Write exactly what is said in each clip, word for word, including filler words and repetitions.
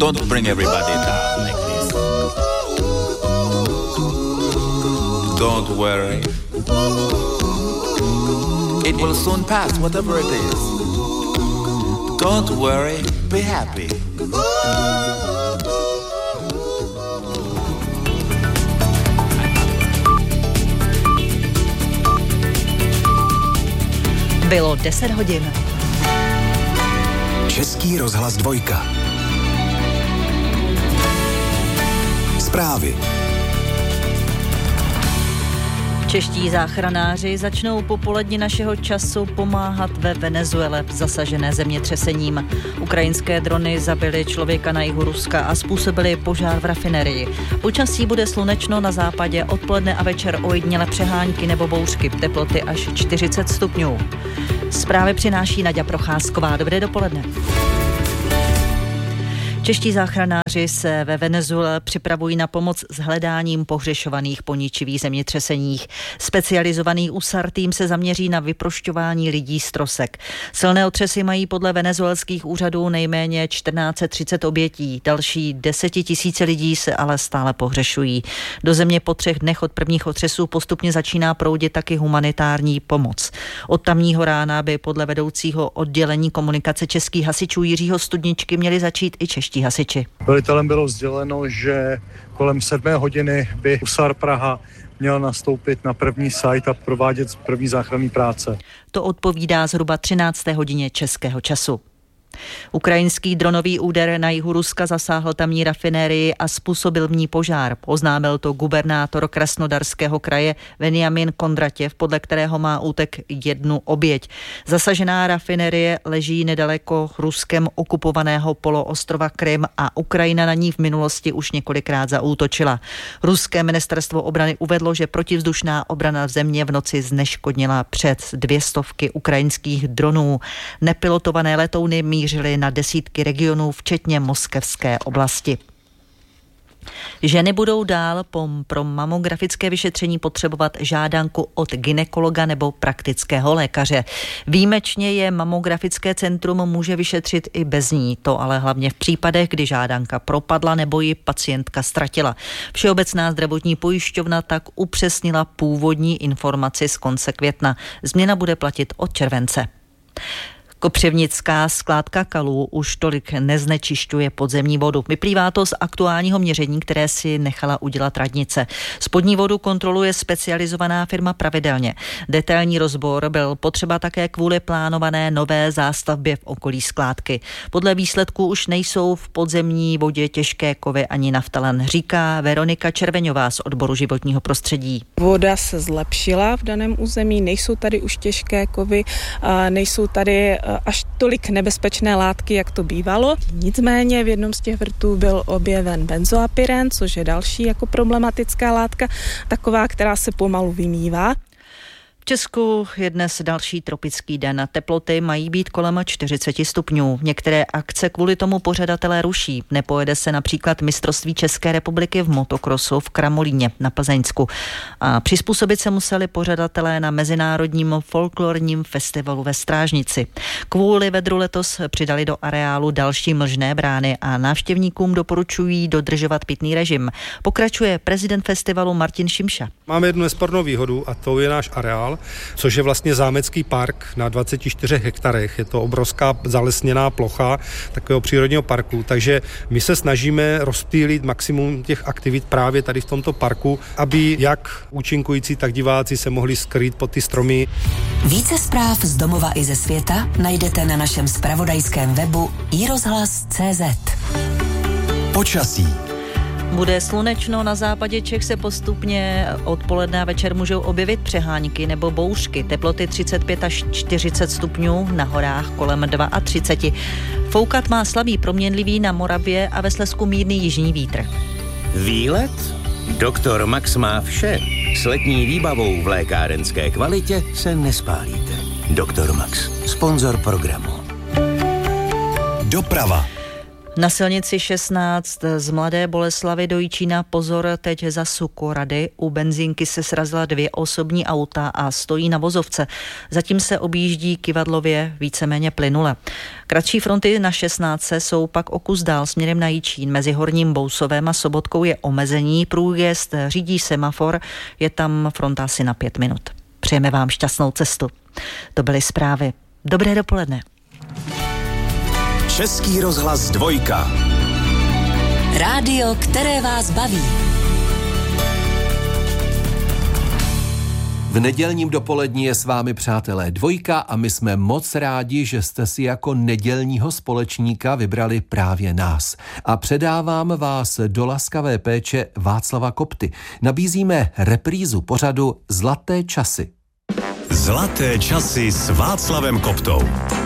Don't bring everybody down like this. Don't worry. It will soon pass, whatever it is. Don't worry, be happy. Bylo deset hodin. Český rozhlas dvojka. Zprávy. Čeští záchranáři začnou po poledni našeho času pomáhat ve Venezuele zasažené zemětřesením. Ukrajinské drony zabily člověka na jihu Ruska a způsobily požár v rafinerii. Počasí bude slunečno na západě, odpoledne a večer ojedinělé přehánky nebo bouřky, teploty až čtyřicet stupňů. Zprávy přináší Naďa Procházková. Dobré dopoledne. Čeští záchranáři se ve Venezuele připravují na pomoc s hledáním pohřešovaných po ničivých zemětřeseních. Specializovaný U S A R tým se zaměří na vyprošťování lidí z trosek. Silné otřesy mají podle venezuelských úřadů nejméně čtrnáct set třicet obětí. Další desetitisíce lidí se ale stále pohřešují. Do země po třech dnech od prvních otřesů postupně začíná proudit taky humanitární pomoc. Od tamního rána by podle vedoucího oddělení komunikace českých hasičů Jiřího Studničky měli začít i čeští hasiči. Velitelem bylo sděleno, že kolem sedmé hodiny by U S A R Praha měl nastoupit na první site a provádět první záchranné práce. To odpovídá zhruba třinácté hodině českého času. Ukrajinský dronový úder na jihu Ruska zasáhl tamní rafinérii a způsobil v ní požár. Oznámil to gubernátor Krasnodarského kraje Veniamin Kondratěv, podle kterého má útek jednu oběť. Zasažená rafinérie leží nedaleko Ruskem okupovaného poloostrova Krym a Ukrajina na ní v minulosti už několikrát zaútočila. Ruské ministerstvo obrany uvedlo, že protivzdušná obrana v země v noci zneškodnila přes dvě stovky ukrajinských dronů. Nepilotované letouny mířily na desítky regionů, včetně moskevské oblasti. Ženy budou dál pro mamografické vyšetření potřebovat žádanku od gynekologa nebo praktického lékaře. Výjimečně je mamografické centrum může vyšetřit i bez ní, to ale hlavně v případech, kdy žádanka propadla nebo ji pacientka ztratila. Všeobecná zdravotní pojišťovna tak upřesnila původní informaci z konce května. Změna bude platit od července. Kopřivnická skládka kalů už tolik neznečišťuje podzemní vodu. Vyplývá to z aktuálního měření, které si nechala udělat radnice. Spodní vodu kontroluje specializovaná firma pravidelně. Detailní rozbor byl potřeba také kvůli plánované nové zástavbě v okolí skládky. Podle výsledků už nejsou v podzemní vodě těžké kovy ani naftalan, říká Veronika Červeňová z odboru životního prostředí. Voda se zlepšila v daném území, nejsou tady už těžké kovy, nejsou tady až tolik nebezpečné látky, jak to bývalo. Nicméně v jednom z těch vrtů byl objeven benzoapyren, což je další jako problematická látka, taková, která se pomalu vymývá. V Česku je dnes další tropický den. Teploty mají být kolem čtyřicet stupňů. Některé akce kvůli tomu pořadatelé ruší. Nepojede se například mistrovství České republiky v motokrosu v Kramolíně na Plzeňsku. A přizpůsobit se museli pořadatelé na mezinárodním folklorním festivalu ve Strážnici. Kvůli vedru letos přidali do areálu další mlžné brány a návštěvníkům doporučují dodržovat pitný režim. Pokračuje prezident festivalu Martin Šimša. Máme jednu nespornou výhodu a to je náš areál, což je vlastně zámecký park na dvaceti čtyřech hektarech. Je to obrovská zalesněná plocha takového přírodního parku, takže my se snažíme rozptýlit maximum těch aktivit právě tady v tomto parku, aby jak účinkující, tak diváci se mohli skrýt pod ty stromy. Více zpráv z domova i ze světa najdete na našem zpravodajském webu i rozhlas tečka cé zet. Počasí. Bude slunečno, na západě Čech se postupně odpoledne a večer můžou objevit přehánky nebo bouřky. Teploty třicet pět až čtyřicet stupňů, na horách kolem třicet dva. Foukat má slabý proměnlivý na Moravě a ve Slezsku mírný jižní vítr. Výlet? Doktor Max má vše. S letní výbavou v lékárenské kvalitě se nespálíte. Doktor Max, sponzor programu. Doprava. Na silnici šestnáct z Mladé Boleslavi do Jičína pozor teď za Sukorady. U benzínky se srazila dvě osobní auta a stojí na vozovce. Zatím se objíždí kyvadlově víceméně plynule. Kratší fronty na šestnáct jsou pak o kus dál směrem na Jičín. Mezi Horním Bousovem a Sobotkou je omezení. Průjezd řídí semafor. Je tam fronta asi na pět minut. Přejeme vám šťastnou cestu. To byly zprávy. Dobré dopoledne. Český rozhlas dvojka. Rádio, které vás baví. V nedělním dopolední je s vámi, přátelé, dvojka a my jsme moc rádi, že jste si jako nedělního společníka vybrali právě nás. A předávám vás do laskavé péče Václava Kopty. Nabízíme reprízu pořadu Zlaté časy. Zlaté časy s Václavem Koptou.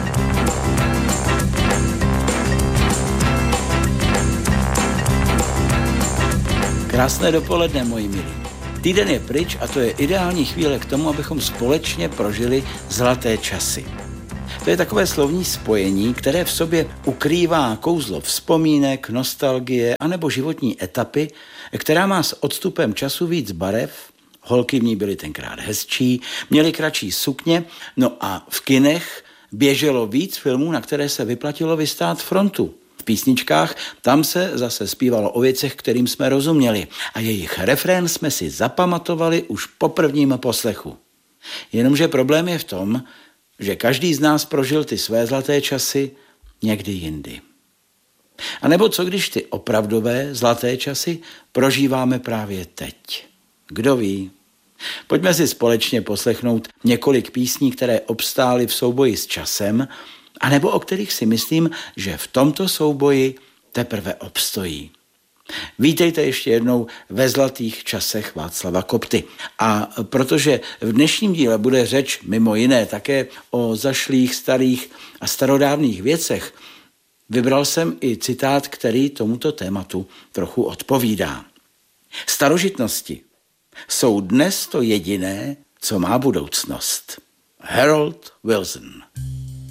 Krásné dopoledne, moji milí. Týden je pryč a to je ideální chvíle k tomu, abychom společně prožili zlaté časy. To je takové slovní spojení, které v sobě ukrývá kouzlo vzpomínek, nostalgie anebo životní etapy, která má s odstupem času víc barev. Holky v ní byly tenkrát hezčí, měly kratší sukně, no a v kinech běželo víc filmů, na které se vyplatilo vystát frontu. V písničkách tam se zase zpívalo o věcech, kterým jsme rozuměli a jejich refrén jsme si zapamatovali už po prvním poslechu. Jenomže problém je v tom, že každý z nás prožil ty své zlaté časy někdy jindy. A nebo co když ty opravdové zlaté časy prožíváme právě teď? Kdo ví? Pojďme si společně poslechnout několik písní, které obstály v souboji s časem, anebo o kterých si myslím, že v tomto souboji teprve obstojí. Vítejte ještě jednou ve zlatých časech Václava Kopty. A protože v dnešním díle bude řeč mimo jiné také o zašlých, starých a starodávných věcech, vybral jsem i citát, který tomuto tématu trochu odpovídá. Starožitnosti jsou dnes to jediné, co má budoucnost. Harold Wilson.